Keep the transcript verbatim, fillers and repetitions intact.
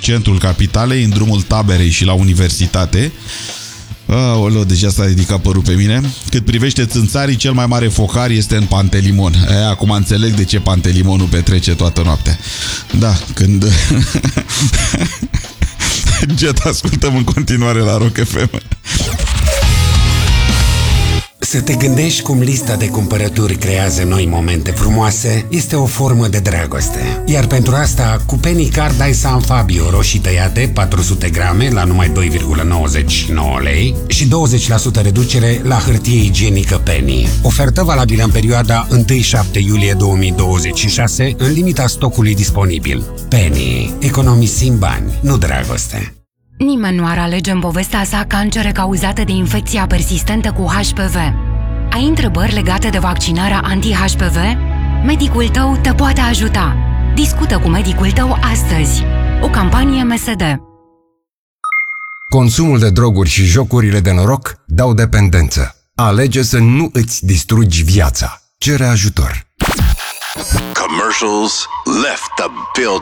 centrul capitalei, în drumul taberei și la universitate. Aoleu, deja s-a ridicat părul pe mine. Cât privește țânțarii, cel mai mare focar este în Pantelimon. E, acum înțeleg de ce Pantelimonul petrece toată noaptea. Da, când... Jet, ascultăm în continuare la Rock F M. Să te gândești cum lista de cumpărături creează noi momente frumoase este o formă de dragoste. Iar pentru asta, cu Penny Card ai San Fabio roșii tăiate patru sute grame la numai doi virgulă nouăzeci și nouă lei și douăzeci la sută reducere la hârtie igienică Penny. Ofertă valabilă în perioada întâi șapte iulie două mii douăzeci și șase, în limita stocului disponibil. Penny. Economisim bani, nu dragoste. Nimeni nu ar alege în povestea sa cancere cauzate de infecția persistentă cu H P V. Ai întrebări legate de vaccinarea anti-H P V? Medicul tău te poate ajuta. Discută cu medicul tău astăzi. O campanie M S D. Consumul de droguri și jocurile de noroc dau dependență. Alege să nu îți distrugi viața. Cere ajutor. Commercials left the building.